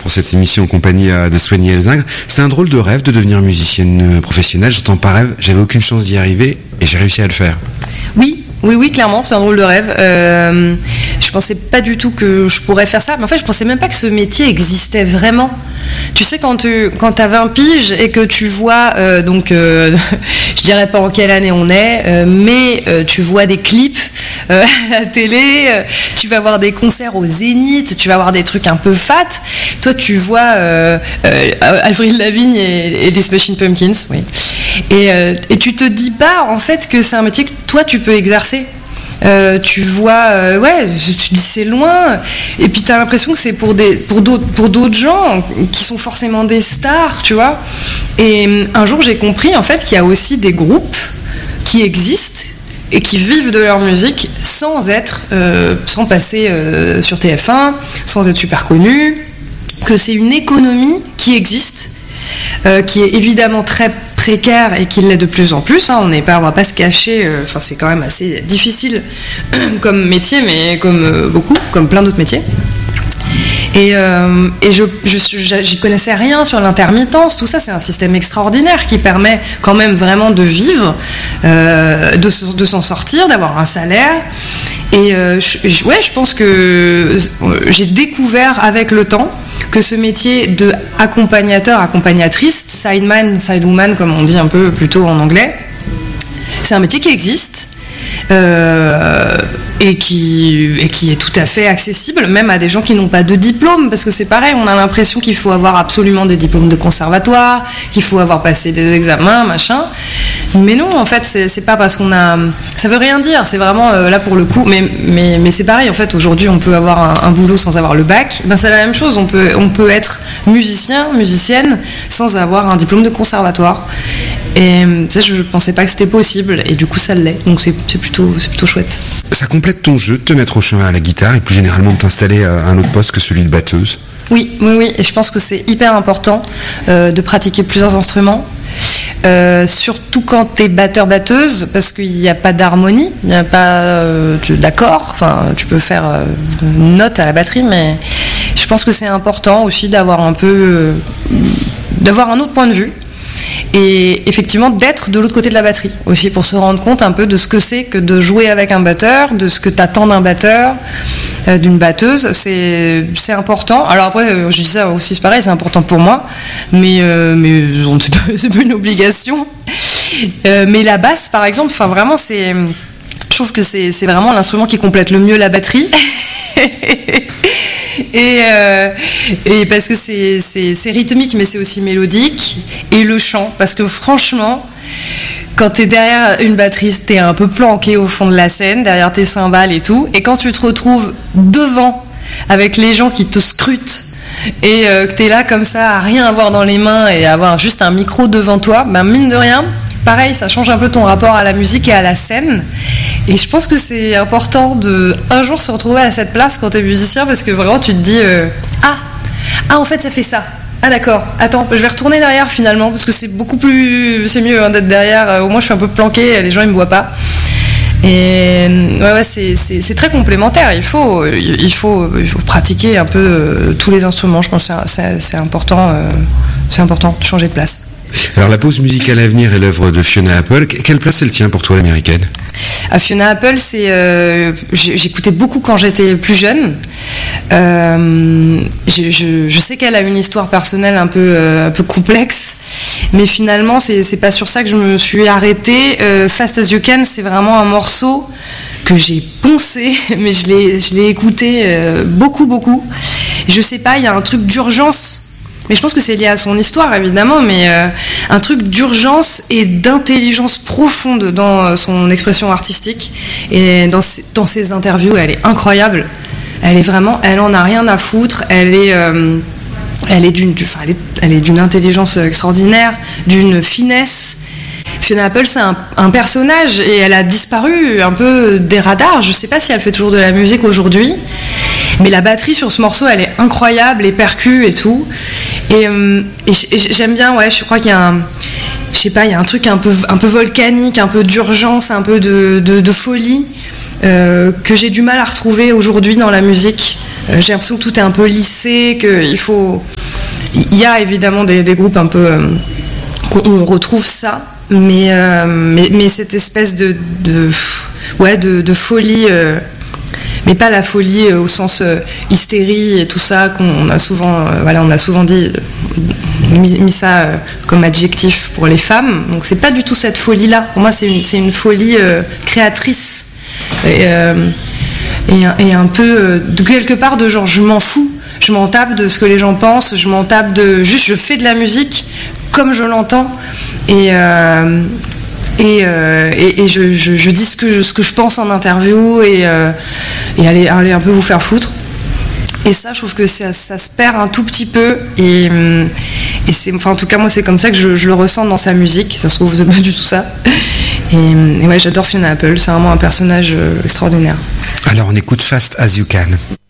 pour cette émission en compagnie de Soigny Elzingre. C'est un drôle de rêve de devenir musicienne professionnelle. J'entends par rêve, j'avais aucune chance d'y arriver et j'ai réussi à le faire. Oui, clairement, c'est un drôle de rêve. Je pensais pas du tout que je pourrais faire ça. Mais en fait, je pensais même pas que ce métier existait vraiment. Tu sais, quand t'as 20 piges et que tu vois, je dirais pas en quelle année on est, mais tu vois des clips à la télé, tu vas voir des concerts au Zénith, tu vas voir des trucs un peu fat. Toi, tu vois Avril Lavigne et les Smashing Pumpkins, oui. Et tu te dis pas en fait que c'est un métier que toi tu peux exercer. Tu vois, tu dis c'est loin, et puis t'as l'impression que c'est pour d'autres gens qui sont forcément des stars, tu vois. Et un jour j'ai compris en fait qu'il y a aussi des groupes qui existent et qui vivent de leur musique sans passer sur TF1, sans être super connus, que c'est une économie qui existe, qui est évidemment très précaire et qui l'est de plus en plus, hein. On va pas se cacher, c'est quand même assez difficile comme métier, mais comme plein d'autres métiers. Et j'y connaissais rien sur l'intermittence, tout ça, c'est un système extraordinaire qui permet quand même vraiment de vivre, de s'en sortir, d'avoir un salaire. Et je pense que j'ai découvert avec le temps que ce métier de accompagnatrice, sideman, sidewoman, comme on dit un peu plutôt en anglais, c'est un métier qui existe et qui est tout à fait accessible, même à des gens qui n'ont pas de diplôme, parce que c'est pareil, on a l'impression qu'il faut avoir absolument des diplômes de conservatoire, qu'il faut avoir passé des examens, machin. Mais non, en fait, c'est pas parce qu'on a... Ça veut rien dire, c'est vraiment là pour le coup. Mais c'est pareil, en fait, aujourd'hui, on peut avoir un boulot sans avoir le bac. Ben, c'est la même chose, on peut être musicienne, sans avoir un diplôme de conservatoire. Et ça, je pensais pas que c'était possible, et du coup, ça l'est. Donc c'est plutôt chouette. Ça complète ton jeu de te mettre au chant à la guitare et plus généralement de t'installer à un autre poste que celui de batteuse. Oui, et je pense que c'est hyper important de pratiquer plusieurs instruments. Surtout quand t'es batteur-batteuse, parce qu'il n'y a pas d'harmonie, il n'y a pas d'accord, enfin tu peux faire une note à la batterie, mais je pense que c'est important aussi d'avoir un autre point de vue, et effectivement d'être de l'autre côté de la batterie aussi, pour se rendre compte un peu de ce que c'est que de jouer avec un batteur, de ce que t'attends d'un batteur, d'une batteuse, c'est important. Alors après, je dis ça aussi, c'est pareil, c'est important pour moi, mais c'est pas une obligation. Mais la basse, par exemple, enfin vraiment, je trouve que c'est vraiment l'instrument qui complète le mieux la batterie. Et parce que c'est rythmique, mais c'est aussi mélodique, et le chant, parce que franchement, quand t'es derrière une batterie, t'es un peu planqué au fond de la scène, derrière tes cymbales et tout, et quand tu te retrouves devant, avec les gens qui te scrutent, et que t'es là comme ça, à rien avoir dans les mains, et avoir juste un micro devant toi, ben mine de rien, pareil, ça change un peu ton rapport à la musique et à la scène. Et je pense que c'est important de un jour se retrouver à cette place quand t'es musicien, parce que vraiment tu te dis en fait ça fait ça. Ah d'accord, attends, je vais retourner derrière finalement, parce que c'est mieux d'être derrière, au moins je suis un peu planqué, les gens ils me voient pas. Et c'est très complémentaire, il faut pratiquer un peu tous les instruments, je pense que c'est important de changer de place. Alors la pause musicale à venir est l'œuvre de Fiona Apple. Quelle place elle tient pour toi, l'américaine ? Fiona Apple, j'écoutais beaucoup quand j'étais plus jeune. Je sais qu'elle a une histoire personnelle un peu complexe, mais finalement c'est pas sur ça que je me suis arrêtée. Fast as You Can, c'est vraiment un morceau que j'ai poncé, mais je l'ai écouté beaucoup. Je sais pas, il y a un truc d'urgence. Mais je pense que c'est lié à son histoire, évidemment, mais un truc d'urgence et d'intelligence profonde dans son expression artistique. Et dans ses interviews, elle est incroyable. Elle en a rien à foutre. Elle est d'une intelligence extraordinaire, d'une finesse. Fiona Apple, c'est un personnage, et elle a disparu un peu des radars. Je sais pas si elle fait toujours de la musique aujourd'hui, mais la batterie sur ce morceau, elle est incroyable, les percus et tout. Et j'aime bien, je crois qu'il y a un truc un peu volcanique, un peu d'urgence, un peu de folie, que j'ai du mal à retrouver aujourd'hui dans la musique. J'ai l'impression que tout est un peu lissé, qu'il faut il y a évidemment des groupes un peu où on retrouve ça, mais cette espèce de folie, mais pas la folie au sens hystérie et tout ça qu'on a souvent, on a souvent mis ça comme adjectif pour les femmes. Donc c'est pas du tout cette folie-là. Pour moi, c'est une folie créatrice et un peu de quelque part de genre je m'en fous, je m'en tape de ce que les gens pensent, je m'en tape de juste je fais de la musique comme je l'entends et je dis ce que je pense en interview et aller un peu vous faire foutre. Et ça, je trouve que ça se perd un tout petit peu et c'est, enfin, en tout cas moi c'est comme ça que je le ressens dans sa musique. Ça se trouve c'est pas du tout ça. Et ouais, j'adore Fiona Apple, c'est vraiment un personnage extraordinaire. Alors on écoute Fast As You Can.